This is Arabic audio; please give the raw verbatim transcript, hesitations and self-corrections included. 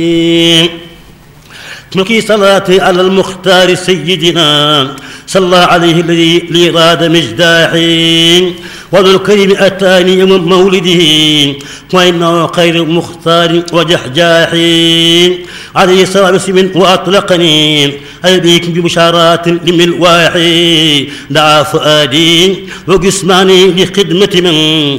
تلقي صلاتي على المختار سيدنا صلى عليه الذي لي راد مجداحي وذو الكريم أتاني يوم مولده وإنه خير مختار وجحجاحي عليه صلاة وسلم وأطلقني أيديك ببشارات لملواحي دعا فؤادي وجسماني لخدمة من